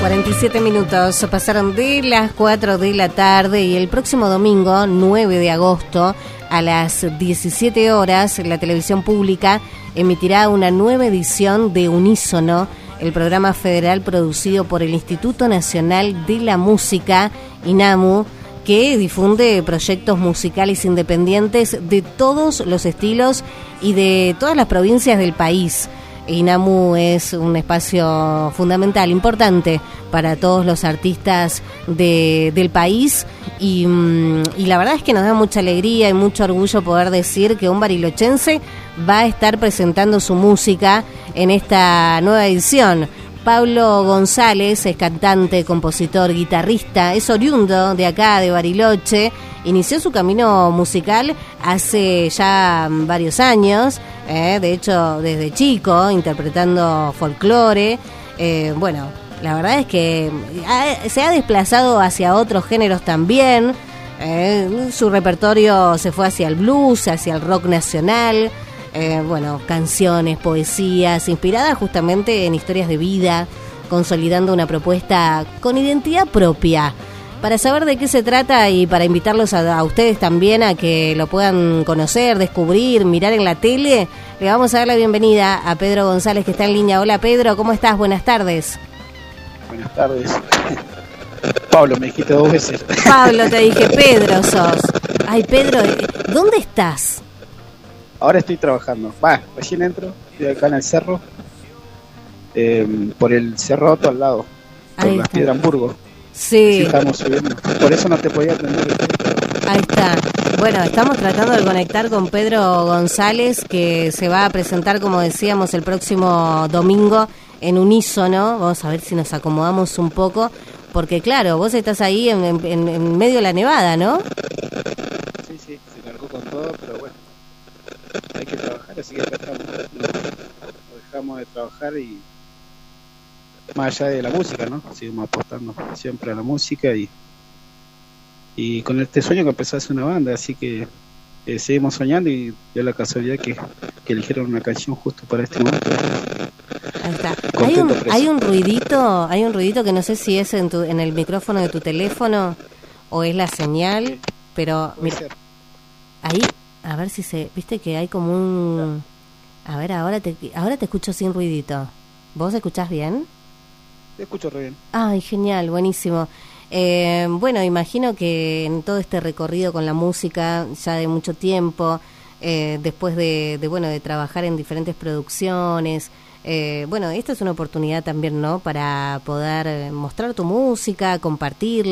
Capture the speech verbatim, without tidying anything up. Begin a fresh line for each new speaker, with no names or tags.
cuarenta y siete minutos pasaron de las cuatro de la tarde y el próximo domingo, nueve de agosto, a las diecisiete horas, la televisión pública emitirá una nueva edición de Unísono, el programa federal producido por el Instituto Nacional de la Música, INAMU, que difunde proyectos musicales independientes de todos los estilos y de todas las provincias del país. INAMU es un espacio fundamental, importante para todos los artistas de, del país y, y la verdad es que nos da mucha alegría y mucho orgullo poder decir que un barilochense va a estar presentando su música en esta nueva edición. Pablo González es cantante, compositor, guitarrista, es oriundo de acá, de Bariloche. Inició su camino musical hace ya varios años, eh, de hecho desde chico, interpretando folclore. Eh, bueno, la verdad es que ha, se ha desplazado hacia otros géneros también. Eh, su repertorio se fue hacia el blues, hacia el rock nacional. Eh, bueno, canciones, poesías, inspiradas justamente en historias de vida, consolidando una propuesta con identidad propia. Para saber de qué se trata y para invitarlos a, a ustedes también a que lo puedan conocer, descubrir, mirar en la tele, le vamos a dar la bienvenida a Pedro González, que está en línea. Hola Pedro, ¿cómo estás? Buenas tardes.
Buenas tardes. Pablo, me dijiste dos veces.
Pablo, te dije, Pedro sos. Ay, Pedro, ¿dónde estás?
Ahora estoy trabajando. Va, recién entro, estoy acá en el cerro, eh, por el Cerro Otto al lado, por
Ahí
las
está.
Piedras Hamburgo.
Sí.
Sí, estamos subiendo. Por eso no te podía atender.
Ahí está. Bueno, estamos tratando de conectar con Pedro González, que se va a presentar, como decíamos, el próximo domingo en Unísono. Vamos a ver si nos acomodamos un poco, porque claro, vos estás ahí en, en, en medio de la nevada, ¿no?
Sí, sí, se cargó con todo, pero bueno, hay que trabajar, así que acá estamos. Lo dejamos de trabajar y más allá de la música, ¿no? Seguimos apostando siempre a la música y y con este sueño que empezó a hacer una banda, así que eh, seguimos soñando y dio la casualidad que, que eligieron una canción justo para este momento.
Ahí está. Hay un,
Contento,
hay un ruidito, hay un ruidito que no sé si es en, tu, en el micrófono de tu teléfono o es la señal, pero
Puede
mira,
ser.
ahí, a ver si se, viste que hay como un, a ver, ahora te, ahora te escucho sin ruidito. ¿Vos escuchás bien?
Te escucho re bien.
Ay, genial, buenísimo. Eh, bueno, imagino que en todo este recorrido con la música, ya de mucho tiempo, eh, después de, de, bueno, de trabajar en diferentes producciones, eh, bueno, esta es una oportunidad también, ¿no?, para poder mostrar tu música, compartirla.